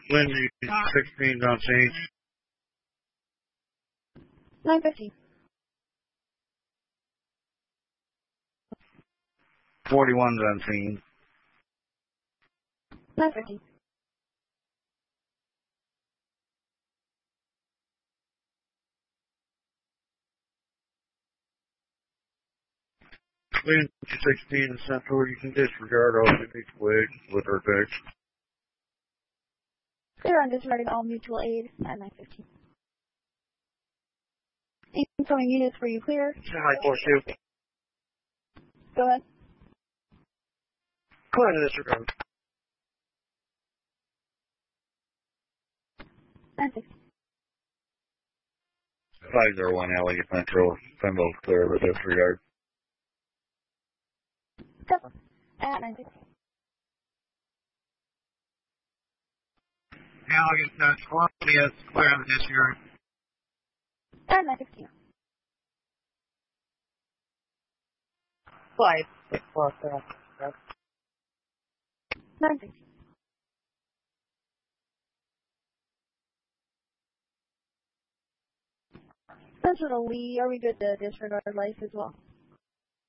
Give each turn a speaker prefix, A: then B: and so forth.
A: Lindsay, 16's on scene.
B: 950.
A: 41's on scene.
B: 950.
A: 16 Central, you can disregard all the twigs with her picks.
B: Clear on disregarding all mutual aid at 950. Incoming units for you clear.
A: High 4-2.
B: Go ahead.
A: Clear to disregard.
B: 960.
A: 501 Elliott Central, Symbols clear with disregard.
B: Tesla. At 960.
A: Elegant Columbia is clear on the disregard.
B: At 960. 960. Central to Lee, are we good to disregard life as well?